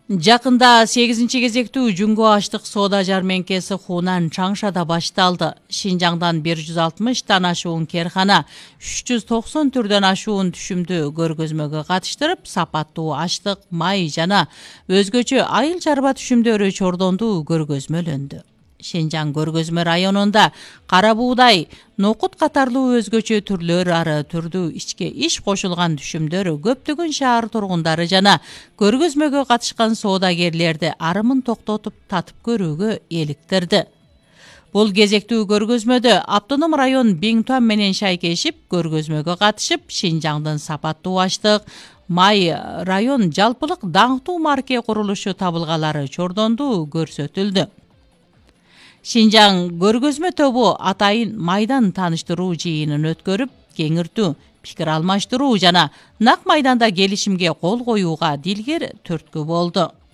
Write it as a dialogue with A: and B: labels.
A: Жакында 8-кезектүү Жүнгө аштык соода жармеңкеси Хунан Чаңшада башталды. Шинжаңдан 160 ашуун керхана 390 түрдөн ашуун түшүмдү көргөзмөгө катыштырып, сапаттуу аштык, май жана өзгөчө айыл чарба түшүмдөрү чордонду көргөзмөлөндү. Шинжаң көргөзмө районунда кара буудай, нокут катарлуу өзгөчө түрлөр ары түрдүү ичке иш кошулган түшүмдөр көптөгөн шаар тургундары жана көргөзмөгө катышкан соодагерлерди арымын токтотуп татып көрүүгө эликтирди. Бул кезектүү көргөзмөдө автоном район Биңтуан менен шайкешип көргөзмөгө катышып, Шинжаңдын сапаттуу аштык, май район жалпылык даңктуу марке курулушу табылгалары чордонду көрсөтүлдү. Шинжаң көргөзмө тобу атайын майдан тааныштыруу жыйынын өткөрүп, кеңиртүү, пикир алмаштыруу жана нак майданда келишимге кол коюуга дилгер түрткү болду.